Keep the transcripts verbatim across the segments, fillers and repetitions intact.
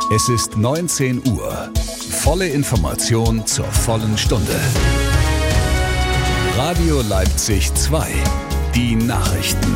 Es ist neunzehn Uhr. Volle Information zur vollen Stunde. Radio Leipzig zwei. Die Nachrichten.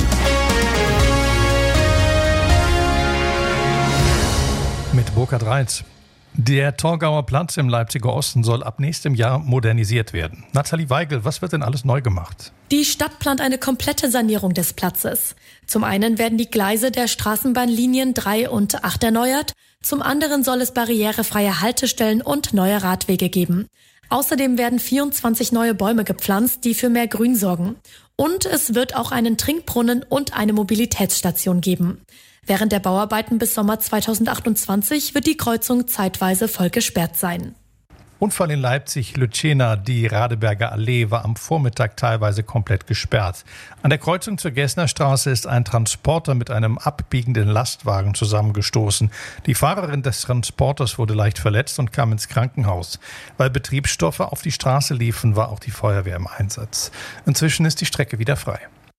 Mit Burkhard Reitz. Der Torgauer Platz im Leipziger Osten soll ab nächstem Jahr modernisiert werden. Nathalie Weigel, was wird denn alles neu gemacht? Die Stadt plant eine komplette Sanierung des Platzes. Zum einen werden die Gleise der Straßenbahnlinien drei und acht erneuert. Zum anderen soll es barrierefreie Haltestellen und neue Radwege geben. Außerdem werden vierundzwanzig neue Bäume gepflanzt, die für mehr Grün sorgen. Und es wird auch einen Trinkbrunnen und eine Mobilitätsstation geben. Während der Bauarbeiten bis Sommer zweitausendachtundzwanzig wird die Kreuzung zeitweise voll gesperrt sein. Unfall in Leipzig-Lütschena, die Radeberger Allee, war am Vormittag teilweise komplett gesperrt. An der Kreuzung zur Gessner Straße ist ein Transporter mit einem abbiegenden Lastwagen zusammengestoßen. Die Fahrerin des Transporters wurde leicht verletzt und kam ins Krankenhaus. Weil Betriebsstoffe auf die Straße liefen, war auch die Feuerwehr im Einsatz. Inzwischen ist die Strecke wieder frei.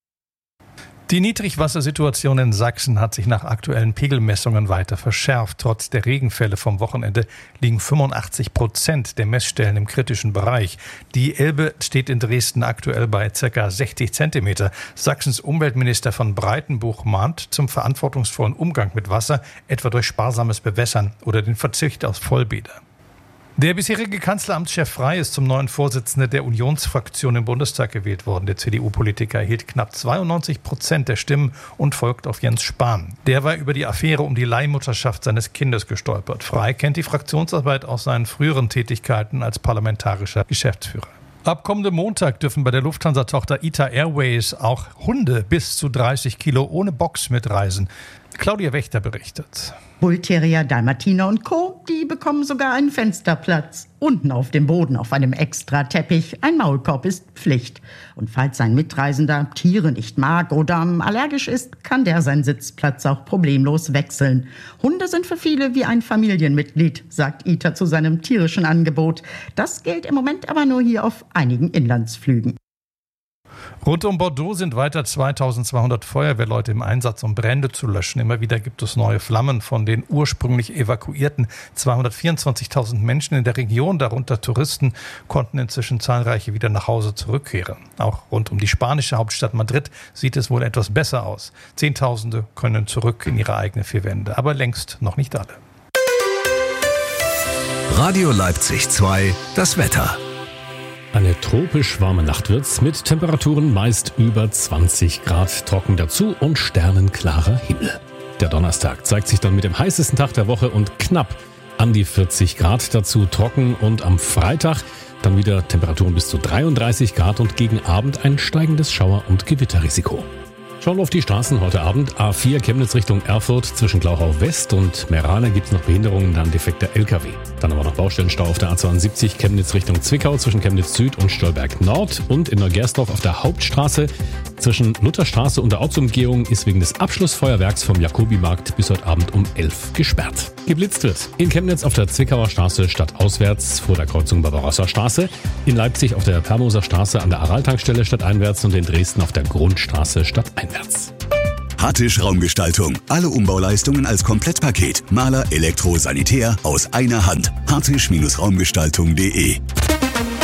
Die Niedrigwassersituation in Sachsen hat sich nach aktuellen Pegelmessungen weiter verschärft. Trotz der Regenfälle vom Wochenende liegen fünfundachtzig Prozent der Messstellen im kritischen Bereich. Die Elbe steht in Dresden aktuell bei ca. sechzig Zentimeter. Sachsens Umweltminister von Breitenbuch mahnt zum verantwortungsvollen Umgang mit Wasser, etwa durch sparsames Bewässern oder den Verzicht auf Vollbäder. Der bisherige Kanzleramtschef Frey ist zum neuen Vorsitzenden der Unionsfraktion im Bundestag gewählt worden. Der C D U-Politiker erhielt knapp zweiundneunzig Prozent der Stimmen und folgt auf Jens Spahn. Der war über die Affäre um die Leihmutterschaft seines Kindes gestolpert. Frey kennt die Fraktionsarbeit aus seinen früheren Tätigkeiten als parlamentarischer Geschäftsführer. Ab kommendem Montag dürfen bei der Lufthansa-Tochter I T A Airways auch Hunde bis zu dreißig Kilo ohne Box mitreisen. Claudia Wächter berichtet. Bullterrier, Dalmatiner und Co., die bekommen sogar einen Fensterplatz. Unten auf dem Boden auf einem Extra-Teppich. Ein Maulkorb ist Pflicht. Und falls ein Mitreisender Tiere nicht mag oder allergisch ist, kann der seinen Sitzplatz auch problemlos wechseln. Hunde sind für viele wie ein Familienmitglied, sagt I T A zu seinem tierischen Angebot. Das gilt im Moment aber nur hier auf einigen Inlandsflügen. Rund um Bordeaux sind weiter zweitausendzweihundert Feuerwehrleute im Einsatz, um Brände zu löschen. Immer wieder gibt es neue Flammen. Von den ursprünglich evakuierten zweihundertvierundzwanzigtausend Menschen in der Region, darunter Touristen, konnten inzwischen zahlreiche wieder nach Hause zurückkehren. Auch rund um die spanische Hauptstadt Madrid sieht es wohl etwas besser aus. Zehntausende können zurück in ihre eigenen vier Wände, aber längst noch nicht alle. Radio Leipzig zwei, das Wetter. Eine tropisch warme Nacht wird's mit Temperaturen meist über zwanzig Grad, trocken dazu und sternenklarer Himmel. Der Donnerstag zeigt sich dann mit dem heißesten Tag der Woche und knapp an die vierzig Grad, dazu trocken, und am Freitag dann wieder Temperaturen bis zu dreiunddreißig Grad und gegen Abend ein steigendes Schauer- und Gewitterrisiko. Schauen wir auf die Straßen heute Abend. A vier Chemnitz Richtung Erfurt zwischen Glauchau West und Merane gibt es noch Behinderungen, dann defekter L K W. Dann aber noch Baustellenstau auf der A zweiundsiebzig Chemnitz Richtung Zwickau zwischen Chemnitz Süd und Stolberg Nord, und in Neugersdorf auf der Hauptstraße zwischen Lutherstraße und der Ortsumgehung ist wegen des Abschlussfeuerwerks vom Jakobimarkt bis heute Abend um elf gesperrt. Geblitzt wird in Chemnitz auf der Zwickauer Straße stadtauswärts vor der Kreuzung Barbarossa Straße, in Leipzig auf der Permoser Straße an der Aral-Tankstelle stadteinwärts und in Dresden auf der Grundstraße stadteinwärts. Hattisch Raumgestaltung. Alle Umbauleistungen als Komplettpaket. Maler, Elektro, Sanitär aus einer Hand. hattisch Raumgestaltung punkt de